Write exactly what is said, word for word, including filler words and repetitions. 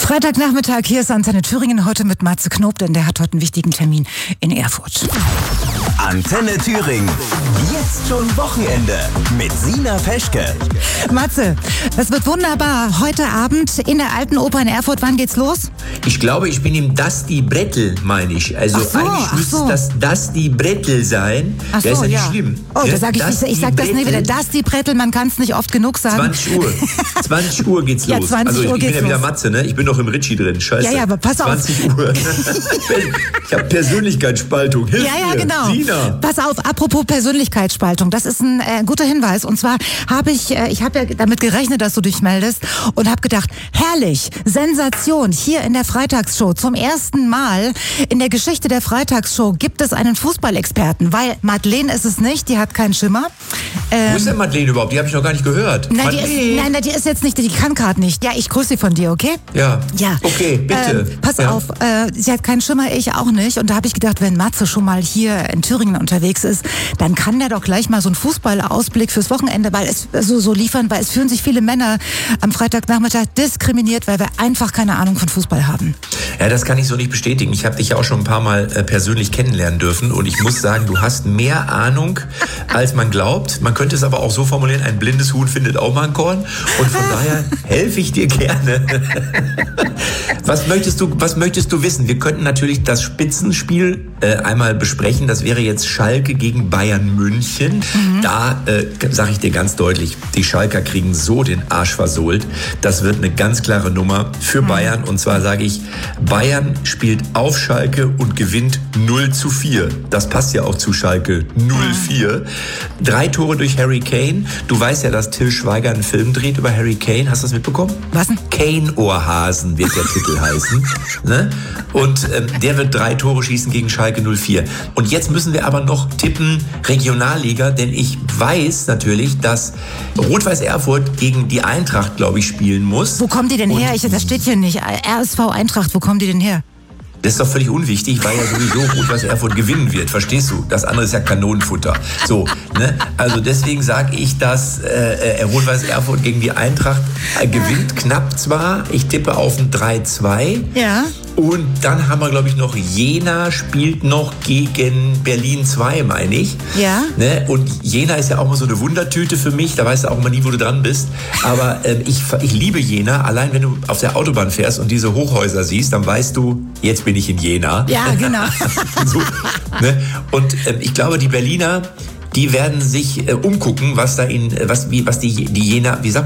Freitagnachmittag, hier ist Antenne Thüringen, heute mit Matze Knob, denn der hat heute einen wichtigen Termin in Erfurt. Antenne Thüringen, jetzt schon Wochenende mit Sina Peschke. Matze, das wird wunderbar. Heute Abend in der Alten Oper in Erfurt, wann geht's los? Ich glaube, ich bin im Dusty Brettel, meine ich. Also Ach so, eigentlich ach müsste so. das Dusty Brettel sein. Ach Der so, ist ja ja. nicht schlimm. Oh, Ne? da sag ich, ich, ich sag das nie wieder. Dusty Brettel, man kann es nicht oft genug sagen. zwanzig Uhr. zwanzig Uhr geht's Ja, los. zwanzig also ich Uhr bin geht's ja wieder los. Matze, ne? Ich bin noch im Ritchie drin. Scheiße. Ja, ja, aber pass auf. zwanzig Uhr. Ich habe Persönlichkeitsspaltung. Hilf Ja, ja, mir. genau. Sina. Pass auf, apropos Persönlichkeitsspaltung, das ist ein äh, guter Hinweis. Und zwar habe ich, äh, ich habe ja damit gerechnet, dass du dich meldest und habe gedacht, herrlich, Sensation, hier in der Freitagsshow. Zum ersten Mal in der Geschichte der Freitagsshow gibt es einen Fußballexperten, weil Madeleine ist es nicht, die hat keinen Schimmer. Ähm, Wo ist denn Madeleine überhaupt? Die habe ich noch gar nicht gehört. Nein, die Madeleine. ist, nein, nein, die ist jetzt nicht, die kann gerade nicht. Ja, ich grüße sie von dir, okay? Ja. Ja. Okay, bitte. Ähm, pass ja. auf, äh, sie hat keinen Schimmer, ich auch nicht. Und da habe ich gedacht, wenn Matze schon mal hier in Thüringen unterwegs ist, dann kann der doch gleich mal so einen Fußballausblick fürs Wochenende weil es so, so liefern, weil es fühlen sich viele Männer am Freitagnachmittag diskriminiert, weil wir einfach keine Ahnung von Fußball haben. Ja, das kann ich so nicht bestätigen. Ich habe dich ja auch schon ein paar Mal äh, persönlich kennenlernen dürfen und ich muss sagen, du hast mehr Ahnung, als man glaubt. Man könnte es aber auch so formulieren, ein blindes Huhn findet auch mal ein Korn und von daher helfe ich dir gerne. Was möchtest du, was möchtest du wissen? Wir könnten natürlich das Spitzenspiel äh, einmal besprechen. Das wäre jetzt Schalke gegen Bayern München. Mhm. Da äh, sage ich dir ganz deutlich, die Schalker kriegen so den Arsch versohlt. Das wird eine ganz klare Nummer für mhm. Bayern. Und zwar sage ich, Bayern spielt auf Schalke und gewinnt null zu vier. Das passt ja auch zu Schalke null vier. Mhm. Drei Tore durch Harry Kane. Du weißt ja, dass Till Schweiger einen Film dreht über Harry Kane. Hast du das mitbekommen? Was denn? Kane-Ohrhasen wird der Titel heißen. Ne? Und ähm, der wird drei Tore schießen gegen Schalke null vier. Und jetzt müssen wir aber noch tippen Regionalliga, denn ich weiß natürlich, dass Rot-Weiß Erfurt gegen die Eintracht, glaube ich, spielen muss. Wo kommen die denn Und her? Ich, das steht hier nicht. R S V Eintracht, wo kommen die denn her? Das ist doch völlig unwichtig, weil ja sowieso Rot-Weiß Erfurt gewinnen wird, verstehst du? Das andere ist ja Kanonenfutter. So, ne? Also deswegen sage ich, dass äh, Rot-Weiß Erfurt gegen die Eintracht äh, gewinnt, knapp zwar. Ich tippe auf ein drei zwei. Ja. Und dann haben wir, glaube ich, noch Jena spielt noch gegen Berlin zwei, meine ich. Ja. Ne? Und Jena ist ja auch mal so eine Wundertüte für mich. Da weißt du auch mal nie, wo du dran bist. Aber ähm, ich, ich liebe Jena. Allein wenn du auf der Autobahn fährst und diese Hochhäuser siehst, dann weißt du, jetzt bin ich in Jena. Ja, genau. So, ne? Und ähm, ich glaube, die Berliner, die werden sich äh, umgucken, was da in, was, wie, was die, die Jena, wie sagt